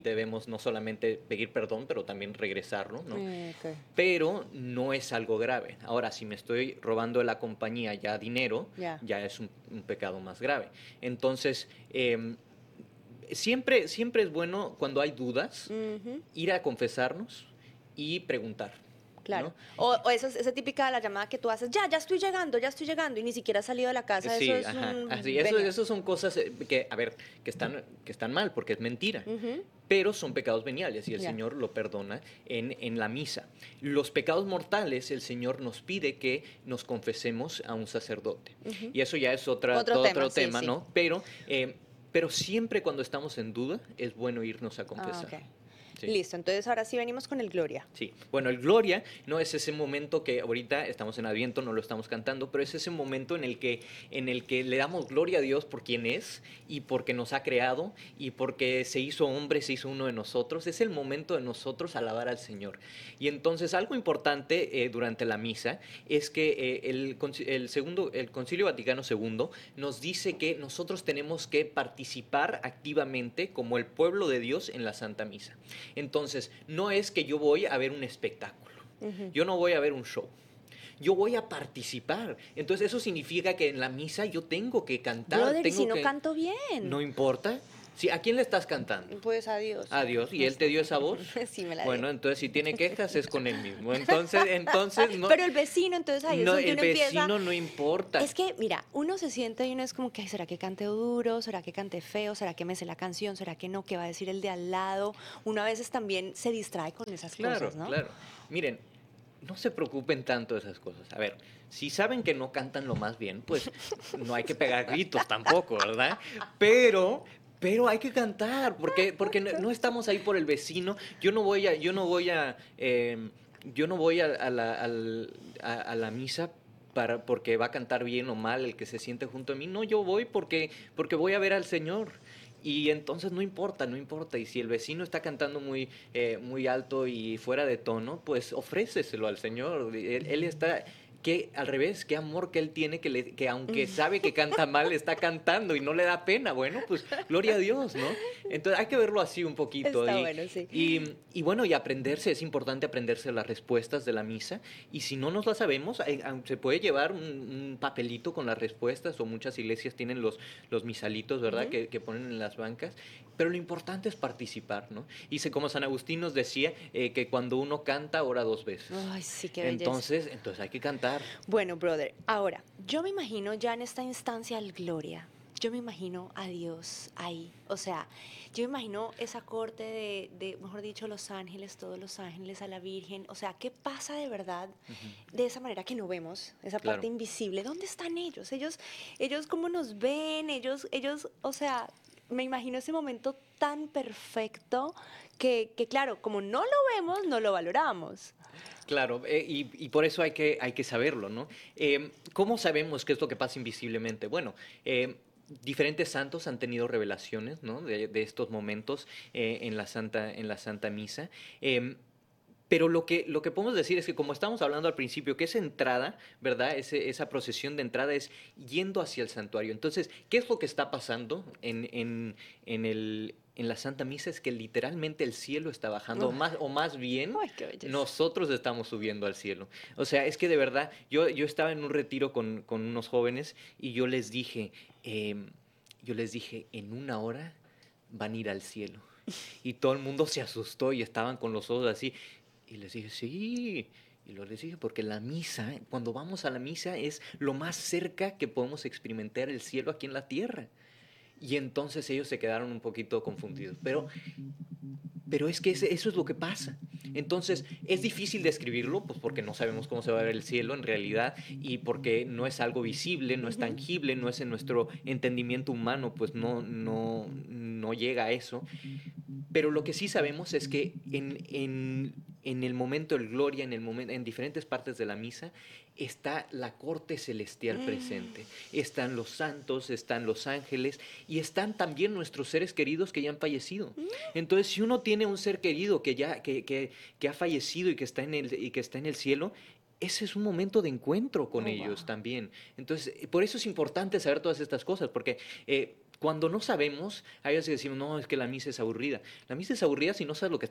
debemos no solamente pedir perdón, pero también regresarlo, ¿no? Ok. Pero no es algo grave. Ahora, si me estoy robando de la compañía ya dinero, Ya. ya es un pecado más grave. Entonces, siempre es bueno cuando hay dudas Ujú. ir a confesarnos y preguntar, Claro. ¿no? O esa típica de la llamada que tú haces, ya estoy llegando, y ni siquiera has salido de la casa, eso Sí, es ajá, un así, venia. eso son cosas que, a ver, que están mal porque es mentira, Ujú. pero son pecados veniales y el Ya. Señor lo perdona en la misa. Los pecados mortales, el Señor nos pide que nos confesemos a un sacerdote. Ujú. Y eso ya es Otro todo tema, otro sí, tema, sí. ¿no? Pero siempre cuando estamos en duda es bueno irnos a Ah, confesar. ok. Sí. Listo, entonces ahora sí venimos con el Gloria. Sí, bueno, el Gloria no es ese momento que ahorita estamos en Adviento, no lo estamos cantando, pero es ese momento en el que le damos gloria a Dios por quien es y porque nos ha creado y porque se hizo hombre, se hizo uno de nosotros. Es el momento de nosotros alabar al Señor. Y entonces algo importante durante la misa es que el Concilio Vaticano II nos dice que nosotros tenemos que participar activamente como el pueblo de Dios en la Santa Misa. Entonces, no es que yo voy a ver un espectáculo, Ujú. yo no voy a ver un show, yo voy a participar. Entonces, eso significa que en la misa yo tengo que cantar, Brother, ¿y si tengo no que... canto bien? No importa. Sí, ¿a quién le estás cantando? Pues adiós. A Dios. ¿Y No Él te sé. dio esa voz? Sí me la dio. Bueno, entonces si tiene quejas es con Él mismo. Entonces no, Pero el vecino, entonces ahí es no, donde el uno empieza. vecino no importa. Es que, mira, uno se siente y uno es como que, "Ay, ¿será que cante duro? ¿Será que cante feo? ¿Será que me sé la canción? ¿Será que no? ¿Qué va a decir el de al lado?" Uno a veces también se distrae con esas cosas, Claro, ¿no? claro. Miren, no se preocupen tanto de esas cosas. A ver, si saben que no cantan lo más bien, pues no hay que pegar gritos tampoco, ¿verdad? Pero, pero hay que cantar, porque no estamos ahí por el vecino. Yo no voy a la misa porque va a cantar bien o mal el que se siente junto a mí. No, yo voy porque voy a ver al Señor. Y entonces no importa, no importa. Y si el vecino está cantando muy alto y fuera de tono, pues ofréceselo al Señor. Él está, que al revés, qué amor que él tiene, que aunque sabe que canta mal, está cantando y no le da pena. Bueno, pues gloria a Dios, ¿no? Entonces hay que verlo así un poquito. Está bueno, sí. Y bueno, y aprenderse, es importante aprenderse las respuestas de la misa. Y si no nos las sabemos, se puede llevar un papelito con las respuestas, o muchas iglesias tienen los misalitos, ¿verdad? Ujú. Que ponen en las bancas. Pero lo importante es participar, ¿no? Y como San Agustín nos decía, que cuando uno canta, ora dos veces. Ay, sí, qué belleza. Entonces hay que cantar. Bueno, brother, ahora, yo me imagino ya en esta instancia al Gloria, yo me imagino a Dios ahí. O sea, yo me imagino esa corte mejor dicho, los ángeles, todos los ángeles, a la Virgen. O sea, ¿qué pasa de verdad Ujú. de esa manera que no vemos, esa parte Claro. invisible? ¿Dónde están ellos? Ellos cómo nos ven, o sea, me imagino ese momento tan perfecto que claro, como no lo vemos, no lo valoramos. Claro, y por eso hay que saberlo, ¿no? ¿Cómo sabemos qué es lo que pasa invisiblemente? Bueno, diferentes santos han tenido revelaciones, ¿no? De estos momentos en la Santa Misa. Pero lo que podemos decir es que como estamos hablando al principio, que esa entrada, ¿verdad? Esa procesión de entrada es yendo hacia el santuario. Entonces, ¿qué es lo que está pasando en la Santa Misa? Es que literalmente el cielo está bajando, Uf, o más bien, ay, qué belleza. nosotros estamos subiendo al cielo. O sea, es que de verdad, yo estaba en un retiro con unos jóvenes y yo les dije, en una hora van a ir al cielo. Y todo el mundo se asustó y estaban con los ojos así. Y les dije, sí. Y luego les dije, porque la misa, cuando vamos a la misa, es lo más cerca que podemos experimentar el cielo aquí en la tierra. Y entonces ellos se quedaron un poquito confundidos. Pero es que eso es lo que pasa. Entonces, es difícil describirlo, pues porque no sabemos cómo se va a ver el cielo en realidad y porque no es algo visible, no es Ujú. tangible, no es en nuestro entendimiento humano, pues no llega a eso. Pero lo que sí sabemos es que en el momento del gloria, en diferentes partes de la misa, está la corte celestial Mm. presente. Están los santos, están los ángeles y están también nuestros seres queridos que ya han fallecido. Entonces, si uno tiene un ser querido que ha fallecido y que está en el cielo, ese es un momento de encuentro con Oh, wow. ellos también. Entonces, por eso es importante saber todas estas cosas, porque cuando no sabemos, hay veces que decimos, no, es que la misa es aburrida. La misa es aburrida si no sabes lo que